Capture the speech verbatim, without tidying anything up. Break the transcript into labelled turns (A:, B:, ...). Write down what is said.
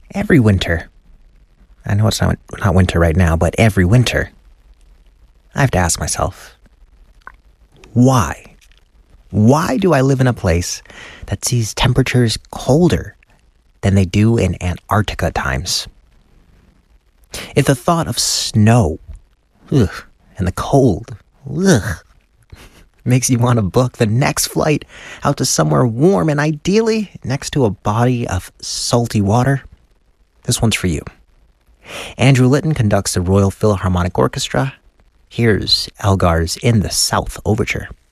A: every winter, I know it's not, not winter right now, but every winter, I have to ask myself, why? Why do I live in a place that sees temperatures colder than they do in Antarctica times? If the thought of snow, ugh, and the cold, ugh, makes you want to book the next flight out to somewhere warm and ideally next to a body of salty water, this one's for you. Andrew Litton conducts the Royal Philharmonic Orchestra. Here's Elgar's In the South Overture.